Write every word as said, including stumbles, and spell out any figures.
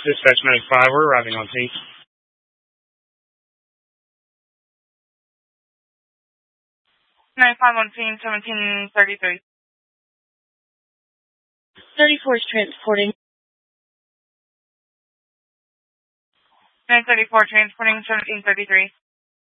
Dispatch ninety-five, we're arriving on scene. ninety-five on scene, seventeen thirty-three. thirty-four is transporting. nine thirty-four transporting, seventeen thirty-three.